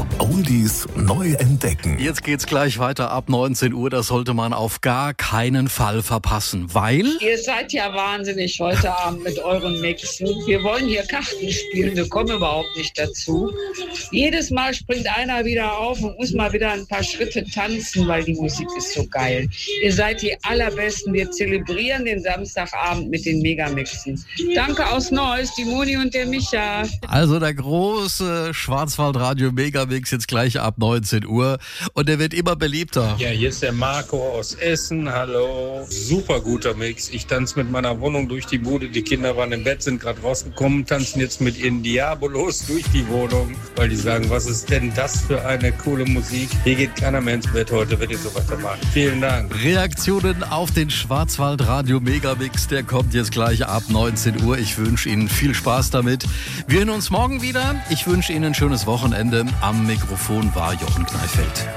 Oldies neu entdecken. Jetzt geht's gleich weiter ab 19 Uhr. Das sollte man auf gar keinen Fall verpassen, weil... Ihr seid ja wahnsinnig heute Abend mit euren Mixen. Wir wollen hier Karten spielen, wir kommen überhaupt nicht dazu. Jedes Mal springt einer wieder auf und muss mal wieder ein paar Schritte tanzen, weil die Musik ist so geil. Ihr seid die Allerbesten. Wir zelebrieren den Samstagabend mit den Megamixen. Danke aus Neuss, die Moni und der Micha. Also der große Schwarzwaldradio Megamix jetzt gleich ab 19 Uhr. Und der wird immer beliebter. Ja, hier ist der Marco aus Essen. Hallo. Super guter Mix. Ich tanze mit meiner Wohnung durch die Bude. Die Kinder waren im Bett, sind gerade rausgekommen, tanzen jetzt mit ihren Diabolos durch die Wohnung, weil die sagen, was ist denn das für eine coole Musik? Hier geht keiner mehr ins Bett heute, wenn ihr so weitermacht. Vielen Dank. Reaktionen auf den Schwarzwaldradio Megamix, der kommt jetzt gleich ab 19 Uhr. Ich wünsche Ihnen viel Spaß damit. Wir hören uns morgen wieder. Ich wünsche Ihnen ein schönes Wochenende. Am Mikrofon war Jochen Kneifeld.